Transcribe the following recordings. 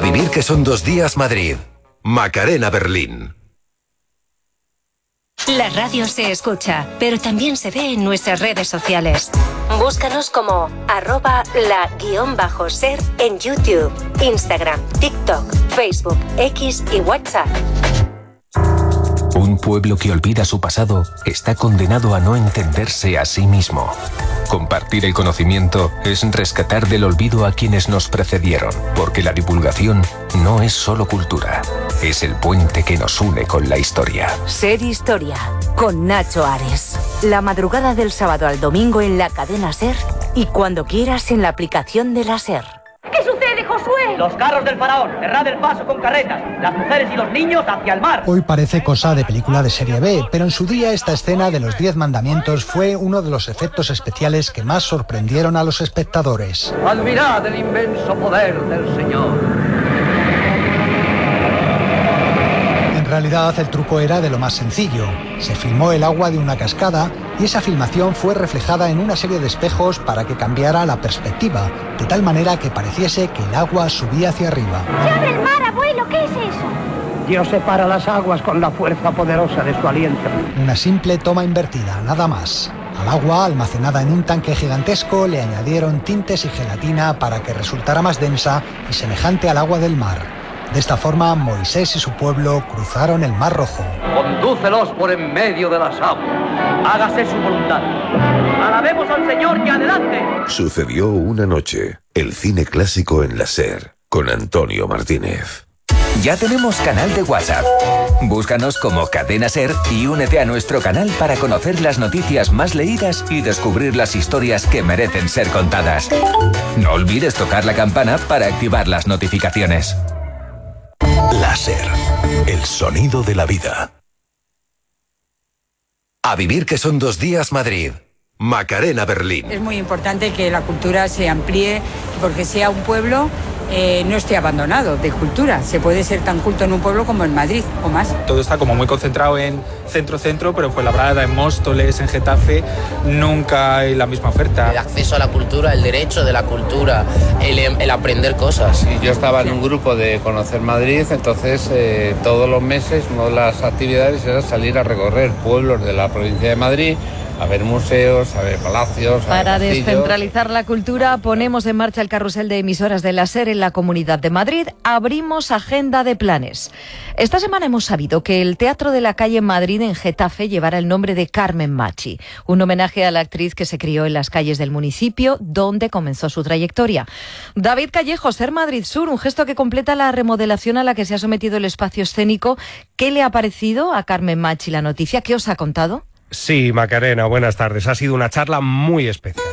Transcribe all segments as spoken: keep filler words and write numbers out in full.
vivir que son dos días Madrid. Macarena Berlín. La radio se escucha, pero también se ve en nuestras redes sociales. Búscanos como arroba la guión bajo ser en YouTube, Instagram, TikTok, Facebook, X y WhatsApp. Un pueblo que olvida su pasado está condenado a no entenderse a sí mismo. Compartir el conocimiento es rescatar del olvido a quienes nos precedieron, porque la divulgación no es solo cultura, es el puente que nos une con la historia. Ser Historia, con Nacho Ares. La madrugada del sábado al domingo en la cadena SER y cuando quieras en la aplicación de la SER. ¿Qué sucede, Josué? Los carros del faraón, cerrad el paso con carretas, las mujeres y los niños hacia el mar. Hoy parece cosa de película de serie B, pero en su día esta escena de los diez mandamientos fue uno de los efectos especiales que más sorprendieron a los espectadores. Admirad el inmenso poder del Señor. En realidad el truco era de lo más sencillo. Se filmó el agua de una cascada y esa filmación fue reflejada en una serie de espejos para que cambiara la perspectiva, de tal manera que pareciese que el agua subía hacia arriba. ¡Se abre el mar, abuelo! ¿Qué es eso? Dios separa las aguas con la fuerza poderosa de su aliento. Una simple toma invertida, nada más. Al agua, almacenada en un tanque gigantesco, le añadieron tintes y gelatina para que resultara más densa y semejante al agua del mar. De esta forma, Moisés y su pueblo cruzaron el Mar Rojo. Condúcelos por en medio de las aguas. Hágase su voluntad. Alabemos al Señor y adelante. Sucedió una noche. El cine clásico en la SER, con Antonio Martínez. Ya tenemos canal de WhatsApp. Búscanos como Cadena SER y únete a nuestro canal para conocer las noticias más leídas y descubrir las historias que merecen ser contadas. No olvides tocar la campana para activar las notificaciones. La SER, el sonido de la vida. A vivir que son dos días Madrid. Macarena Berlín. Es muy importante que la cultura se amplíe porque sea un pueblo eh, no esté abandonado de cultura. Se puede ser tan culto en un pueblo como en Madrid o más. Todo está como muy concentrado en centro-centro, pero en Fuenlabrada, en Móstoles, en Getafe, nunca hay la misma oferta. El acceso a la cultura, el derecho de la cultura, el, el aprender cosas. Sí, yo estaba en un grupo de Conocer Madrid, entonces eh, todos los meses una de las actividades era salir a recorrer pueblos de la provincia de Madrid, a ver museos, a ver palacios. Para a ver descentralizar la cultura, ponemos en marcha el carrusel de emisoras de la SER en la Comunidad de Madrid. Abrimos agenda de planes. Esta semana hemos sabido que el Teatro de la Calle en Madrid, en Getafe, llevará el nombre de Carmen Machi, un homenaje a la actriz que se crió en las calles del municipio, donde comenzó su trayectoria. David Callejo, SER Madrid Sur, un gesto que completa la remodelación a la que se ha sometido el espacio escénico. ¿Qué le ha parecido a Carmen Machi la noticia? ¿Qué os ha contado? Sí, Macarena, buenas tardes. Ha sido una charla muy especial,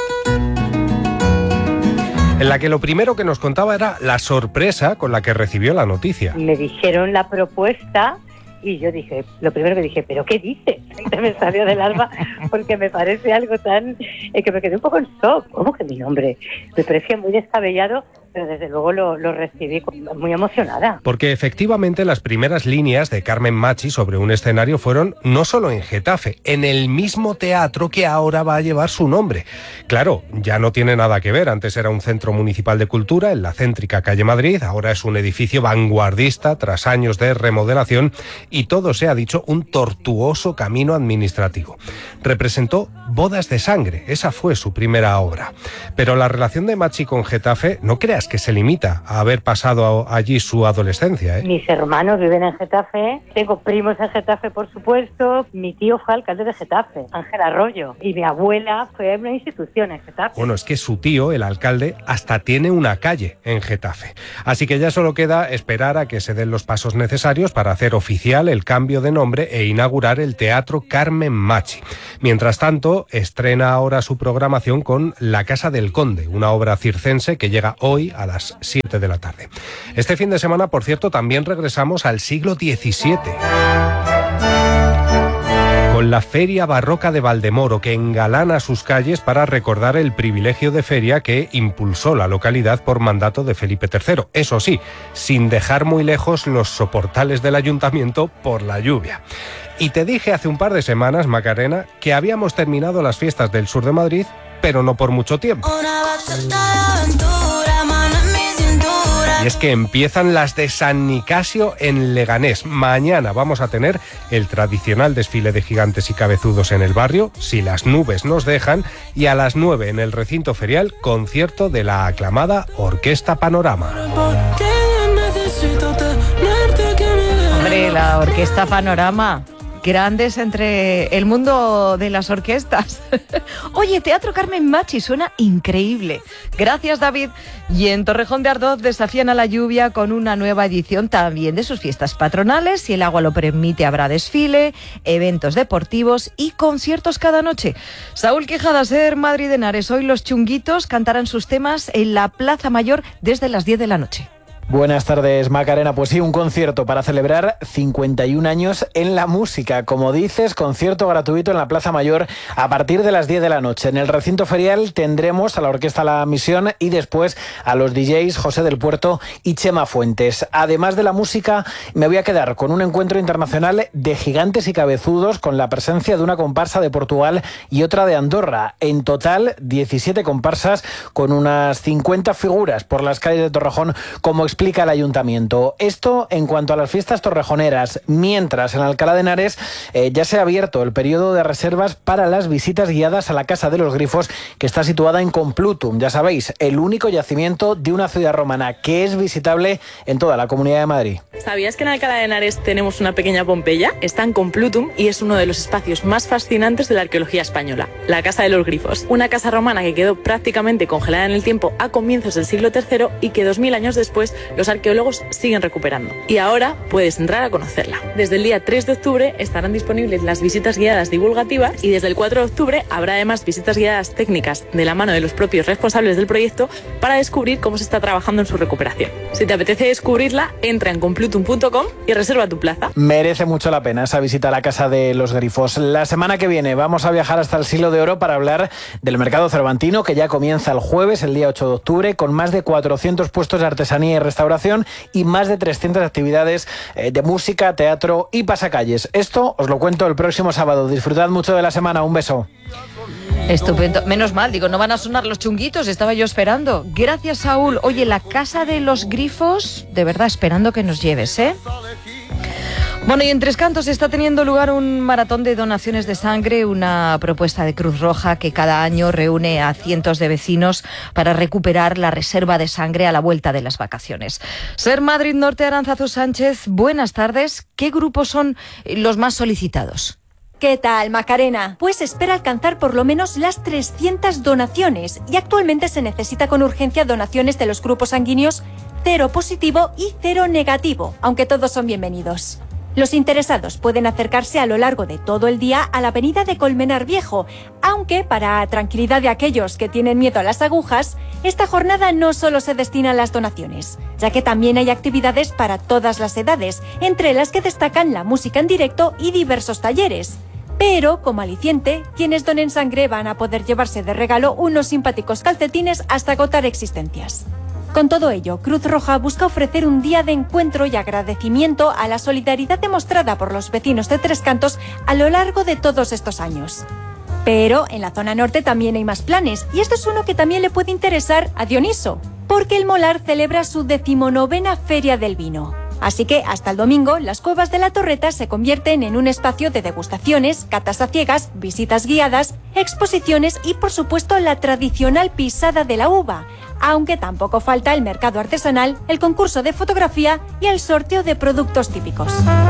en la que lo primero que nos contaba era la sorpresa con la que recibió la noticia. Me dijeron la propuesta y yo dije, lo primero que dije, ¿pero qué dices? Me salió del alma porque me parece algo tan... Eh, que me quedé un poco en shock. ¿Cómo que mi nombre? Me parecía muy descabellado, pero desde luego lo, lo recibí muy emocionada. Porque efectivamente las primeras líneas de Carmen Machi sobre un escenario fueron no solo en Getafe, en el mismo teatro que ahora va a llevar su nombre. Claro, ya no tiene nada que ver. Antes era un centro municipal de cultura en la céntrica calle Madrid, ahora es un edificio vanguardista tras años de remodelación y todo se ha dicho un tortuoso camino administrativo. Representó Bodas de Sangre, esa fue su primera obra. Pero la relación de Machi con Getafe, no creas que se limita a haber pasado allí su adolescencia, ¿eh? Mis hermanos viven en Getafe, tengo primos en Getafe, por supuesto. Mi tío fue alcalde de Getafe, Ángel Arroyo, y mi abuela fue una institución en Getafe. Bueno, es que su tío, el alcalde, hasta tiene una calle en Getafe. Así que ya solo queda esperar a que se den los pasos necesarios para hacer oficial el cambio de nombre e inaugurar el Teatro Carmen Machi. Mientras tanto, estrena ahora su programación con La Casa del Conde, una obra circense que llega hoy a las siete de la tarde. Este fin de semana, por cierto, también regresamos al siglo diecisiete. Con la Feria Barroca de Valdemoro, que engalana sus calles para recordar el privilegio de feria que impulsó la localidad por mandato de Felipe tercero. Eso sí, sin dejar muy lejos los soportales del ayuntamiento por la lluvia. Y te dije hace un par de semanas, Macarena, que habíamos terminado las fiestas del sur de Madrid, pero no por mucho tiempo. Y es que empiezan las de San Nicasio en Leganés. Mañana vamos a tener el tradicional desfile de gigantes y cabezudos en el barrio, si las nubes nos dejan, y a las nueve en el recinto ferial, concierto de la aclamada Orquesta Panorama. Hombre, la Orquesta Panorama, grandes entre el mundo de las orquestas. Oye, Teatro Carmen Machi suena increíble. Gracias, David. Y en Torrejón de Ardoz desafían a la lluvia con una nueva edición también de sus fiestas patronales. Si el agua lo permite, habrá desfile, eventos deportivos y conciertos cada noche. Saúl Quijada, Ser Madrid Henares. Hoy los Chunguitos cantarán sus temas en la Plaza Mayor desde las diez de la noche. Buenas tardes, Macarena. Pues sí, un concierto para celebrar cincuenta y un años en la música. Como dices, concierto gratuito en la Plaza Mayor a partir de las diez de la noche. En el recinto ferial tendremos a la Orquesta La Misión y después a los D Js José del Puerto y Chema Fuentes. Además de la música, me voy a quedar con un encuentro internacional de gigantes y cabezudos con la presencia de una comparsa de Portugal y otra de Andorra. En total, diecisiete comparsas con unas cincuenta figuras por las calles de Torrejón, como explica el ayuntamiento. Esto en cuanto a las fiestas torrejoneras, mientras en Alcalá de Henares eh, ya se ha abierto el periodo de reservas para las visitas guiadas a la Casa de los Grifos, que está situada en Complutum. Ya sabéis, el único yacimiento de una ciudad romana que es visitable en toda la Comunidad de Madrid. ¿Sabías que en Alcalá de Henares tenemos una pequeña Pompeya? Está en Complutum y es uno de los espacios más fascinantes de la arqueología española, la Casa de los Grifos. Una casa romana que quedó prácticamente congelada en el tiempo a comienzos del siglo tercero y que dos mil años después los arqueólogos siguen recuperando. Y ahora puedes entrar a conocerla. Desde el día tres de octubre estarán disponibles las visitas guiadas divulgativas y desde el cuatro de octubre habrá además visitas guiadas técnicas de la mano de los propios responsables del proyecto para descubrir cómo se está trabajando en su recuperación. Si te apetece descubrirla, entra en complutum punto com y reserva tu plaza. Merece mucho la pena esa visita a la Casa de los Grifos. La semana que viene vamos a viajar hasta el Siglo de Oro para hablar del mercado cervantino, que ya comienza el jueves, el día ocho de octubre, con más de cuatrocientos puestos de artesanía y restauración y más de trescientas actividades eh, de música, teatro y pasacalles. Esto os lo cuento el próximo sábado. Disfrutad mucho de la semana. Un beso. Estupendo. Menos mal, digo, no van a sonar los chunguitos, estaba yo esperando. Gracias, Saúl. Oye, la Casa de los Grifos, de verdad, esperando que nos lleves, ¿eh? Bueno, y en Tres Cantos está teniendo lugar un maratón de donaciones de sangre, una propuesta de Cruz Roja que cada año reúne a cientos de vecinos para recuperar la reserva de sangre a la vuelta de las vacaciones. Ser Madrid Norte, Aránzazu Sánchez, buenas tardes. ¿Qué grupos son los más solicitados? ¿Qué tal, Macarena? Pues espera alcanzar por lo menos las trescientas donaciones y actualmente se necesita con urgencia donaciones de los grupos sanguíneos cero positivo y cero negativo, aunque todos son bienvenidos. Los interesados pueden acercarse a lo largo de todo el día a la avenida de Colmenar Viejo, aunque para tranquilidad de aquellos que tienen miedo a las agujas, esta jornada no solo se destina a las donaciones, ya que también hay actividades para todas las edades, entre las que destacan la música en directo y diversos talleres. Pero, como aliciente, quienes donen sangre van a poder llevarse de regalo unos simpáticos calcetines hasta agotar existencias. Con todo ello, Cruz Roja busca ofrecer un día de encuentro y agradecimiento a la solidaridad demostrada por los vecinos de Tres Cantos a lo largo de todos estos años. Pero en la zona norte también hay más planes, y esto es uno que también le puede interesar a Dioniso, porque el Molar celebra su decimonovena Feria del Vino. Así que hasta el domingo, las Cuevas de la Torreta se convierten en un espacio de degustaciones, catas a ciegas, visitas guiadas, exposiciones y, por supuesto, la tradicional pisada de la uva, aunque tampoco falta el mercado artesanal, el concurso de fotografía y el sorteo de productos típicos.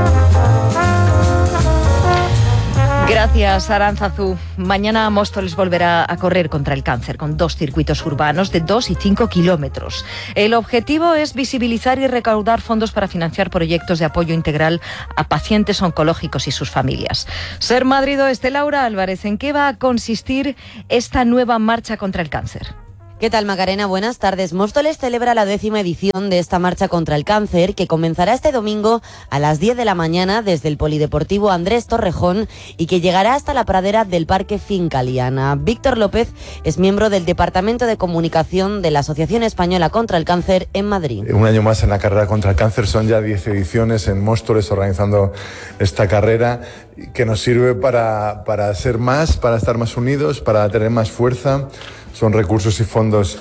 Gracias, Aránzazu. Mañana Móstoles volverá a correr contra el cáncer con dos circuitos urbanos de dos y cinco kilómetros. El objetivo es visibilizar y recaudar fondos para financiar proyectos de apoyo integral a pacientes oncológicos y sus familias. Ser Madrid Oeste, Laura Álvarez, ¿en qué va a consistir esta nueva marcha contra el cáncer? ¿Qué tal, Macarena? Buenas tardes. Móstoles celebra la décima edición de esta marcha contra el cáncer, que comenzará este domingo a las diez de la mañana desde el Polideportivo Andrés Torrejón y que llegará hasta la pradera del Parque Finca Liana. Víctor López es miembro del Departamento de Comunicación de la Asociación Española contra el Cáncer en Madrid. Un año más en la carrera contra el cáncer, son ya diez ediciones en Móstoles organizando esta carrera que nos sirve para, para ser más, para estar más unidos, para tener más fuerza. Son recursos y fondos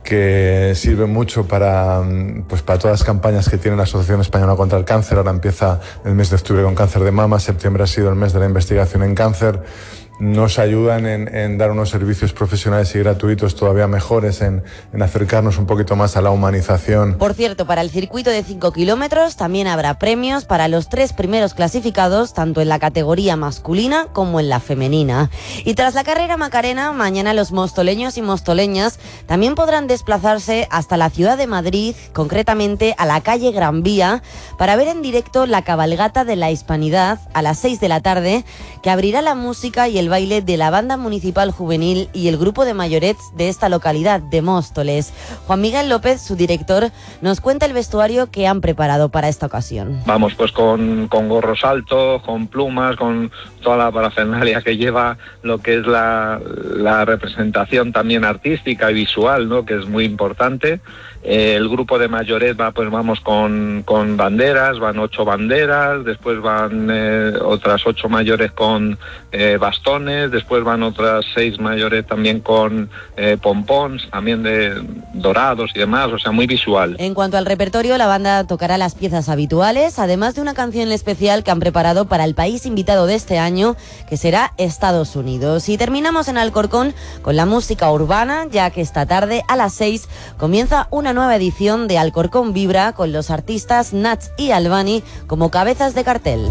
que sirve mucho para, pues para todas las campañas que tiene la Asociación Española contra el Cáncer. Ahora empieza el mes de octubre con cáncer de mama, septiembre ha sido el mes de la investigación en cáncer. Nos ayudan en, en dar unos servicios profesionales y gratuitos todavía mejores, en, en acercarnos un poquito más a la humanización. Por cierto, para el circuito de cinco kilómetros también habrá premios para los tres primeros clasificados, tanto en la categoría masculina como en la femenina. Y tras la carrera Macarena, mañana los mostoleños y mostoleñas también podrán desplazarse hasta la ciudad de Madrid, concretamente a la calle Gran Vía, para ver en directo la cabalgata de la Hispanidad a las seis de la tarde, que abrirá la música y el baile de la Banda Municipal Juvenil y el grupo de mayorets de esta localidad de Móstoles. Juan Miguel López, su director, nos cuenta el vestuario que han preparado para esta ocasión. Vamos pues con, con gorros altos, con plumas, con toda la parafernalia que lleva lo que es la, la representación también artística y visual, ¿no?, que es muy importante. Eh, el grupo de mayorets va, pues vamos con, con banderas, van ocho banderas, después van eh, otras ocho mayores con eh, bastones, después van otras seis mayores también con eh, pompons, también de dorados y demás, o sea, muy visual. En cuanto al repertorio, la banda tocará las piezas habituales, además de una canción especial que han preparado para el país invitado de este año, que será Estados Unidos. Y terminamos en Alcorcón con la música urbana, ya que esta tarde a las seis comienza una nueva edición de Alcorcón Vibra con los artistas Nats y Albani como cabezas de cartel.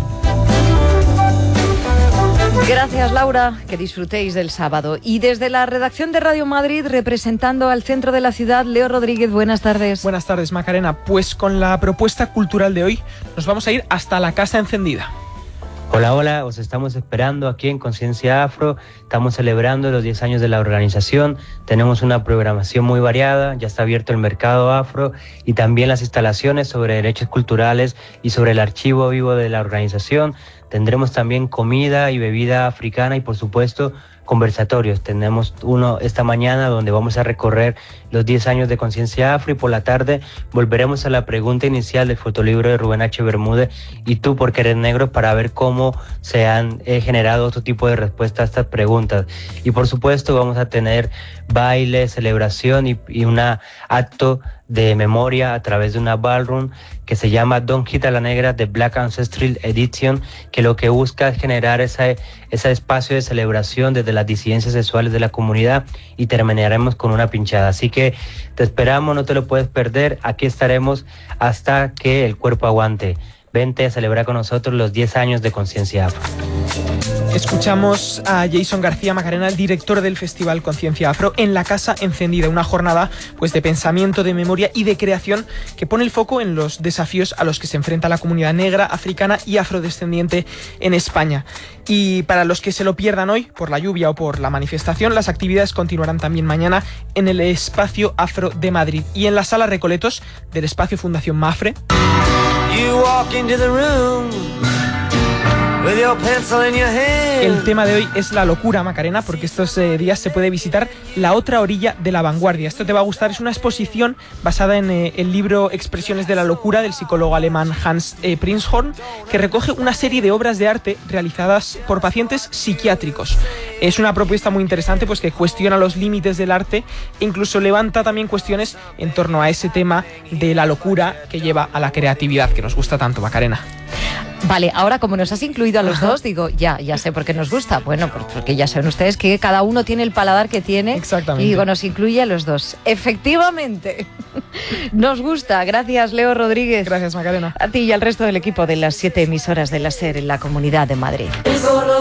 Gracias, Laura, que disfrutéis del sábado. Y desde la redacción de Radio Madrid, representando al centro de la ciudad, Leo Rodríguez, buenas tardes. Buenas tardes, Macarena. Pues con la propuesta cultural de hoy nos vamos a ir hasta la Casa Encendida. Hola, hola, os estamos esperando aquí en Conciencia Afro. Estamos celebrando los diez años de la organización. Tenemos una programación muy variada, ya está abierto el mercado afro y también las instalaciones sobre derechos culturales y sobre el archivo vivo de la organización. Tendremos también comida y bebida africana y, por supuesto, conversatorios. Tenemos uno esta mañana donde vamos a recorrer los diez años de Conciencia Afro y por la tarde volveremos a la pregunta inicial del fotolibro de Rubén H. Bermúdez, ¿y tú por qué eres negro?, para ver cómo se han eh, generado otro tipo de respuestas a estas preguntas. Y por supuesto vamos a tener baile, celebración y, y un acto de memoria a través de una ballroom que se llama Don't Hit a la Negra de Black Ancestral Edition, que lo que busca es generar ese, ese espacio de celebración desde las disidencias sexuales de la comunidad, y terminaremos con una pinchada. Así que te esperamos, no te lo puedes perder, aquí estaremos hasta que el cuerpo aguante. Vente a celebrar con nosotros los diez años de Conciencia Afro. Escuchamos a Jason García, Macarena, el director del Festival Conciencia Afro, en la Casa Encendida, una jornada pues de pensamiento, de memoria y de creación que pone el foco en los desafíos a los que se enfrenta la comunidad negra, africana y afrodescendiente en España. Y para los que se lo pierdan hoy por la lluvia o por la manifestación, las actividades continuarán también mañana en el Espacio Afro de Madrid y en la Sala Recoletos del Espacio Fundación Mafre. You walk into the room with your pencil in your hand. El tema de hoy es la locura, Macarena, porque estos eh, días se puede visitar La Otra Orilla de la Vanguardia. Esto te va a gustar, es una exposición basada en eh, el libro Expresiones de la Locura del psicólogo alemán Hans eh, Prinzhorn, que recoge una serie de obras de arte realizadas por pacientes psiquiátricos. Es una propuesta muy interesante, pues que cuestiona los límites del arte e incluso levanta también cuestiones en torno a ese tema de la locura que lleva a la creatividad, que nos gusta tanto, Macarena. Vale, ahora como nos has incluido a los dos, digo, ya, ya sé por qué nos gusta. Bueno, porque ya saben ustedes que cada uno tiene el paladar que tiene. Exactamente. Y digo, nos incluye a los dos. Efectivamente, nos gusta. Gracias, Leo Rodríguez. Gracias, Macarena. A ti y al resto del equipo de las siete emisoras de la SER en la Comunidad de Madrid.